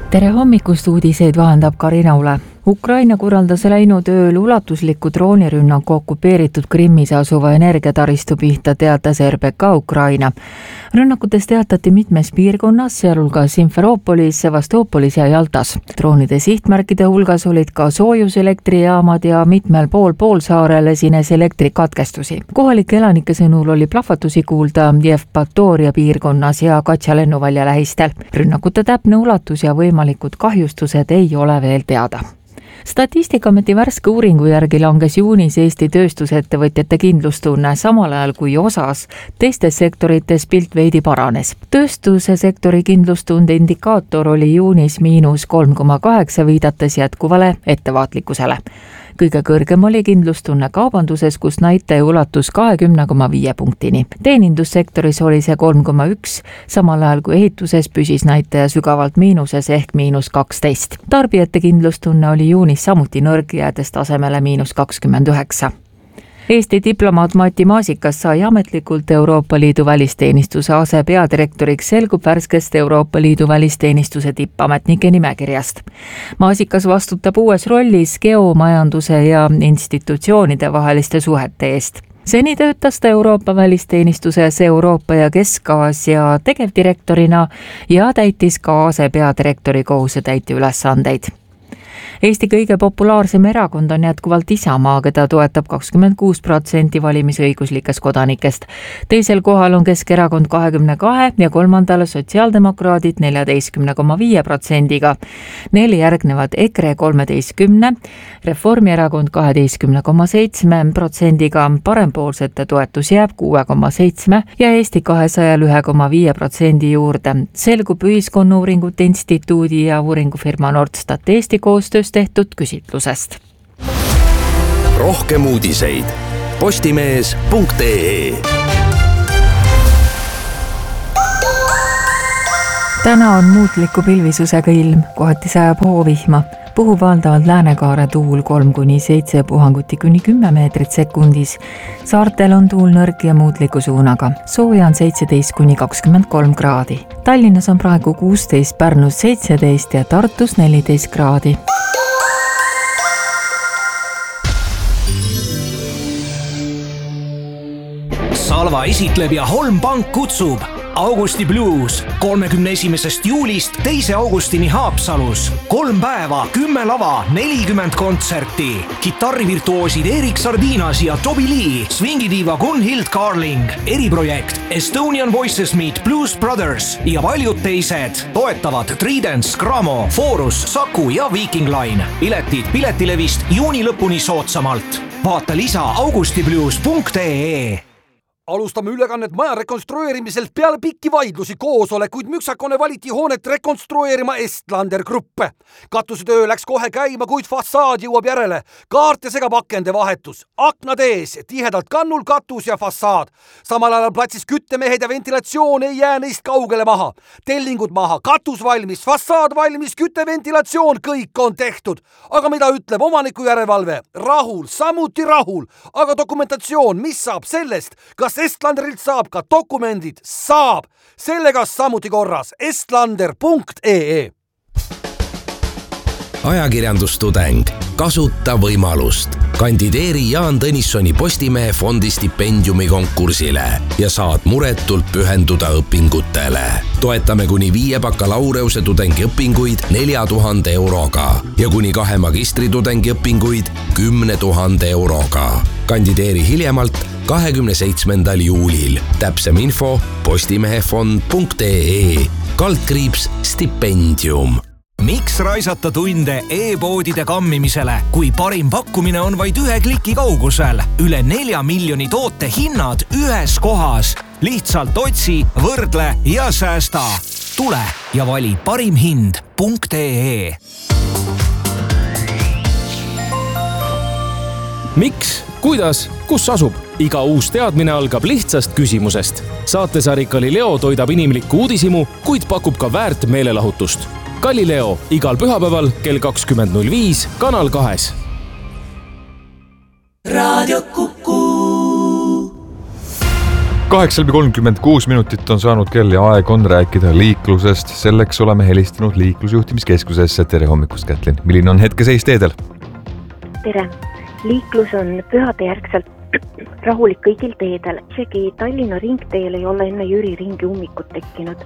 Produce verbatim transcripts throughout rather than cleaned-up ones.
tere hommikust, uudiseid vahendab Karina Ule. Ukraina korraldas läinud ööl ulatusliku droonirünnaku okupeeritud Krimmis asuva energiataristu pihta, teatas R B K Ukraina. Rünnakutest teatati mitmes piirkonnas, sealhulgas Simferoopolis, Sevastoopolis ja Jaltas. Droonide sihtmärkide hulgas olid ka soojuselektrijaamad ja mitmel pool poolsaarel esines elektrikatkestusi. Kohalike elanike sõnul oli plahvatusi kuulda Jevpatoria piirkonnas ja Katja lennuvälja lähistel. Rünnakute täpne ulatus ja võimalikud kahjustused ei ole veel teada. Statistikaameti värske uuringu järgi langes juunis Eesti tööstusettevõtjate kindlustunne, samal ajal kui osas teistes sektorites pilt veidi paranes. Tööstuse sektori kindlustunde indikaator oli juunis miinus kolm koma kaheksa, viidates jätkuvale ettevaatlikkusele. Kõige kõrgem oli kindlustunne kaubanduses, kus näitaja ulatus kakskümmend koma viis punktini. Teenindussektoris oli see kolm koma üks, samal ajal kui ehituses püsis näitaja sügavalt miinuses ehk miinus kaksteist. Tarbijate kindlustunne oli juunis samuti nõrg, jäädes tasemele miinus kakskümmend üheksa. Eesti diplomaat Mati Maasikas sai ametlikult Euroopa Liidu välisteenistuse asepeadirektoriks, selgub värskest Euroopa Liidu välisteenistuse tippametnike nimekirjast. Maasikas vastutab uues rollis geomajanduse ja institutsioonide vaheliste suhete eest. Seni töötas ta Euroopa välisteenistuses Euroopa ja Kesk-Aasia tegevdirektorina ja täitis ka asepeadirektori kohusetäitja ülesandeid. Eesti kõige populaarsem erakond on jätkuvalt Isamaa, keda toetab kakskümmend kuus protsenti valimisõiguslikest kodanikest. Teisel kohal on Keskerakond kahekümne kahe ja kolmandal sotsiaaldemokraadid neljateist koma viis protsendiga. Neil järgnevad EKRE kolmeteistkümne, Reformierakond kaheteist koma seitse protsendiga, parempoolsete toetus jääb kuus koma seitse ja Eesti kahesaja ühe koma viis protsendi juurde. Selgub Ühiskonnauuringute Instituudi ja uuringufirma Nordstat Eesti koostöös tehtud küsitlusest. Rohkem uudiseid postimees punkt ee. Täna on muutliku pilvisusega ilm, kohati sajab hoovihma. Puhub valdavalt läänekaare tuul kolm kuni seitse, puhanguti kuni kümme meetrit sekundis. Saartel on tuul nõrk ja muutliku suunaga. Sooja on seitseteist kuni kakskümmend kolm kraadi. Tallinnas on praegu kuusteist, Pärnus seitseteist ja Tartus neliteist kraadi. Salva esitleb ja Holm Pank kutsub Augusti Blues kolmekümne esimesest juulist teise augustini Haapsalus. Kolm päeva, kümme lava, nelikümmend kontserti. Kitarrivirtuoosid Erik Sardinas ja Toby Lee, swingidiiva Gunhild Carling, eriprojekt Estonian Voices Meet Blues Brothers ja paljud teised. Toetavad Tridents, Gramo, Forus, Saku ja Viking Line. Piletid Piletilevist juuni lõpuni soodsamalt. Vaata lisa augustiblues punkt ee. Alustame ülekannet maja rekonstrueerimiselt peale pikki vaidlusi koosolekuid müksakone valiti hoonet rekonstrueerima Estlander Gruppe. Katusetöö läks kohe käima, kuid fassaad jõuab järele. Kaart ja segab akende vahetus. Aknad ees, tihedalt kannul katus ja fassaad. Samal ajal platsis küttemehed ja ventilatsioon ei jää neist kaugele maha. Tellingud maha, katus valmis, fassaad valmis, kütteventilatsioon, kõik on tehtud. Aga mida ütleb omaniku järelevalve? Rahul, samuti rahul. Aga dokumentatsioon, mis saab sellest? Kas Estlanderilt saab ka dokumendid? Saab. Sellega samuti korras. Estlander punkt ee. Ajakirjandustudeng. Kasuta võimalust. Kandideeri Jaan Tõnissoni Postimehe fondi stipendiumi konkursile ja saad muretult pühenduda õpingutele. Toetame kuni viie bakalaureuse tudengi õpinguid nelja tuhande euroga ja kuni kahe magistri tudengi õpinguid kümne tuhande euroga. Kandideeri hiljemalt kahekümne seitsmendal juulil. Täpsem info postimehefond punkt ee. Kaldkriips stipendium. Miks raisata tunde e-poodide kammimisele, kui parim pakkumine on vaid ühe kliki kaugusel? Üle nelja miljoni toote hinnad ühes kohas. Lihtsalt otsi, võrdle ja säästa. Tule ja vali parim hind punkt ee. Miks? Kuidas? Kus asub? Iga uus teadmine algab lihtsast küsimusest. Saatesari Galileo toidab inimlikku uudisimu, kuid pakub ka väärt meelelahutust. Galileo igal pühapäeval kell kakskümmend null viis Kanal kahes. Radio Kuku. kaheksa kolmkümmend kuus minutit on saanud kell ja aeg on rääkida liiklusest. Selleks oleme helistanud liiklusjuhtimiskeskusesse. Tere hommikust, Kätlin. Milline on hetkeseis teedel? Tere. Liiklus on pühade järgselt rahulik kõigil teedel. Isegi Tallinna ringteel ei ole enne Jüri ringi ummikut tekkinud.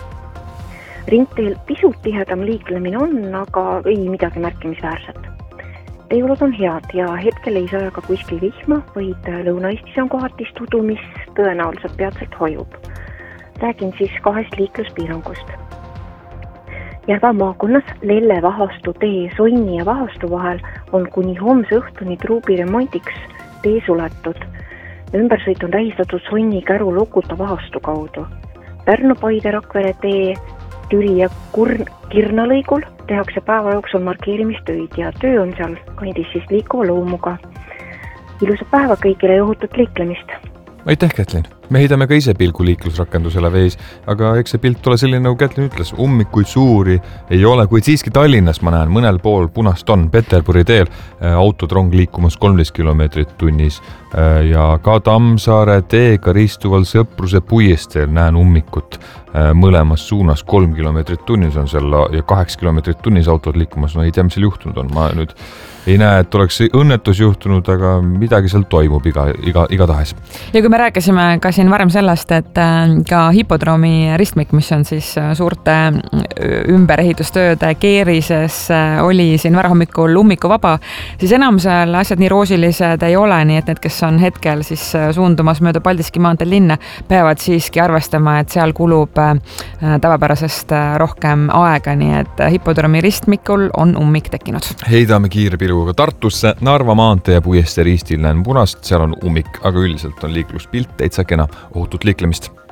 Ringteel pisut tihedam liiklemine on, aga ei midagi märkimisväärset. Teeolud on head ja hetkel ei saa ka kuskil vihma, vaid Lõuna-Eestis on kohatis tudu, mis tõenäoliselt peatselt hojub. Räägin siis kahest liikluspiirangust. Järva maakonnas Lelle Vahastu tee Sonni ja Vahastu vahel on kuni homse õhtuni truubi remondiks tee suletud. Ümbersõit on tähistatud Sonni Käru Lokuta Vahastu kaudu. Pärnu-Paide Rakvere tee Türi ja Kurn Kirna lõigul tehakse päeva jooksul markeerimistöid ja töö on seal kandis siis liikuva loomuga. Ilusa päeva kõigile ja ohutut liiklemist. Aitäh, Kätlin. Me heidame ka ise pilgu liiklusrakendusele vees, aga eks see pilt ole selline, nagu Kätlin ütles, ummikuid suuri ei ole, kuid siiski Tallinnas ma näen mõnel pool punast on Peterburi teel autotrong liikumas kolmteist kilomeetrit tunnis ja ka Tammsaare teega ristuval Sõpruse puiesteel näen ummikut mõlemas suunas kolm kilomeetrit tunnis on seal ja kaheksa kilomeetrit tunnis autod liikumas. No ei tea, mis seal juhtunud on. Ma nüüd ei näe, et oleks õnnetus juhtunud, aga midagi seal toimub iga, iga, iga tahes. Ja kui me rääkisime ka siin varem sellest, et ka hipodroomi ristmik, mis on siis suurte ümberehitustööde keerises, oli siin varahommikul ummikuvaba, siis enam seal asjad nii roosilised ei ole, nii et need, kes on hetkel siis suundumas mööda Paldiski maanteel linna, peavad siiski arvestama, et seal kulub tavapärasest rohkem aega, nii et hipodroomi ristmikul on ummik tekkinud. Heidame kiire pilguga Tartusse, Narva maantee ja puiestee riistil näen punast, seal on ummik, aga üldiselt on liikluspilt täitsa kena. Ohutut liiklemist.